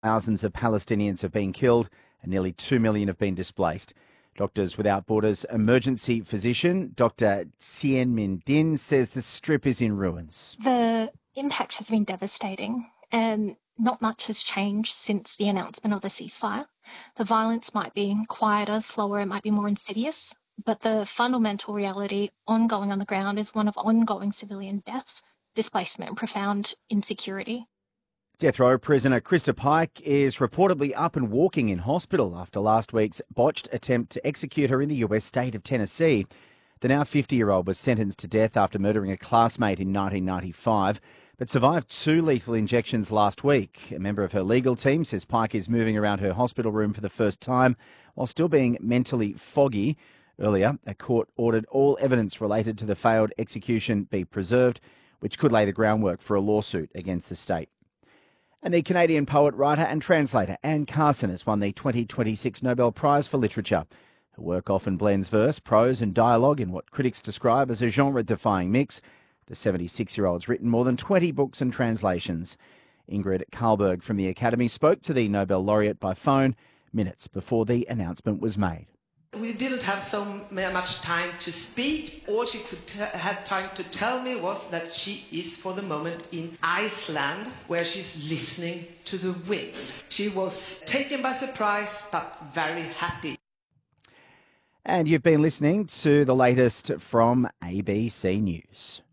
Thousands of Palestinians have been killed and nearly 2 million have been displaced. Doctors Without Borders emergency physician Dr. Tien Minh Dinh says the Strip is in ruins. The impact has been devastating and not much has changed since the announcement of the ceasefire. The violence might be quieter, slower, it might be more insidious, but the fundamental reality ongoing on the ground is one of ongoing civilian deaths, displacement and profound insecurity. Death row prisoner Krista Pike is reportedly up and walking in hospital after last week's botched attempt to execute her in the US state of Tennessee. The now 50-year-old was sentenced to death after murdering a classmate in 1995, but survived 2 lethal injections last week. A member of her legal team says Pike is moving around her hospital room for the first time while still being mentally foggy. Earlier, a court ordered all evidence related to the failed execution be preserved, which could lay the groundwork for a lawsuit against the state. And the Canadian poet, writer and translator Anne Carson has won the 2026 Nobel Prize for Literature. Her work often blends verse, prose and dialogue in what critics describe as a genre-defying mix. The 76-year-old's written more than 20 books and translations. Ingrid Carlberg from the Academy spoke to the Nobel laureate by phone minutes before the announcement was made. We didn't have so much time to speak. All she had time to tell me was that she is for the moment in Iceland, where she's listening to the wind. She was taken by surprise, but very happy. And you've been listening to the latest from ABC News.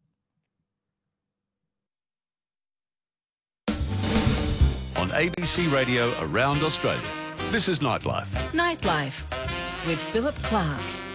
On ABC Radio around Australia, this is Nightlife. Nightlife with Philip Clark.